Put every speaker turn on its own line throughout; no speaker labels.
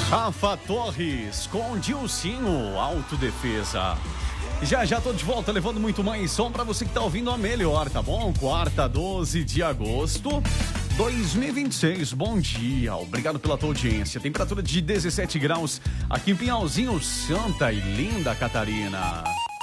Rafa Torres com Dilcinho, autodefesa. Já tô de volta levando muito mais som pra você que tá ouvindo a melhor, tá bom? Quarta, 12 de agosto 2026, bom dia, obrigado pela tua audiência. Temperatura de 17 graus aqui em Pinhalzinho, Santa e Linda Catarina.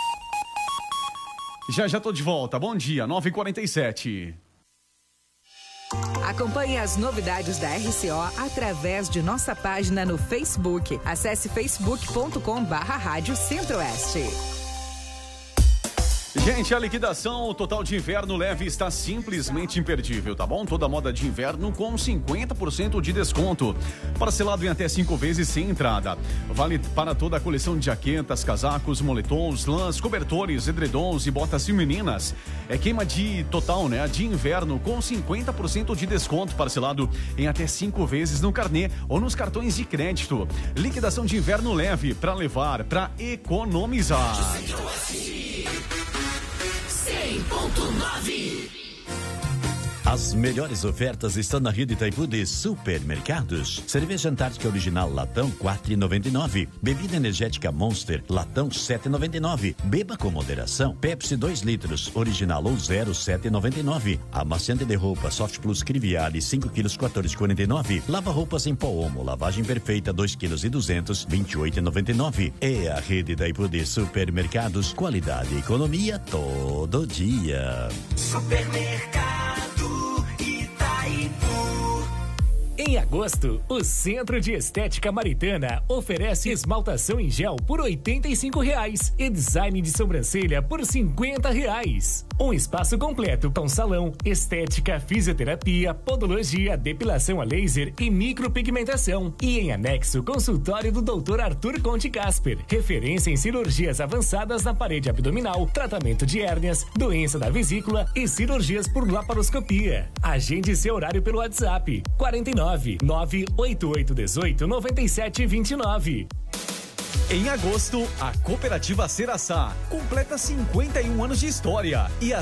Já tô de volta, bom dia, 9h47.
Acompanhe as novidades da RCO através de nossa página no Facebook. Acesse facebook.com/Rádio Centro-Oeste.
Gente, a liquidação total de inverno leve está simplesmente imperdível, tá bom? Toda moda de inverno com 50% de desconto. Parcelado em até 5 vezes sem entrada. Vale para toda a coleção de jaquetas, casacos, moletons, lãs, cobertores, edredons e botas femininas. É queima de total, né? De inverno com 50% de desconto parcelado em até 5 vezes no carnê ou nos cartões de crédito. Liquidação de inverno leve para levar, para economizar.
100.9.
As melhores ofertas estão na Rede Itaipu de Supermercados. Cerveja Antártica Original Latão 4,99. Bebida energética Monster Latão 7,99. Beba com moderação. Pepsi 2 litros Original ou 0 7,99. Amaciante de roupa Soft Plus Criviale 5 quilos 14,49. Lava roupas em pó Omo lavagem perfeita 2 quilos e 200 28,99. É a Rede Itaipu de Supermercados. Qualidade e economia todo dia.
Supermercado
Em agosto, o Centro de Estética Maritana oferece esmaltação em gel por R$ 85 e design de sobrancelha por R$ 50. Um espaço completo com salão, estética, fisioterapia, podologia, depilação a laser e micropigmentação. E em anexo, consultório do Dr. Arthur Conte Casper, referência em cirurgias avançadas na parede abdominal, tratamento de hérnias, doença da vesícula e cirurgias por laparoscopia. Agende seu horário pelo WhatsApp 49 98818 9729.
Em agosto, a Cooperativa Ceraçá completa 51 anos de história e a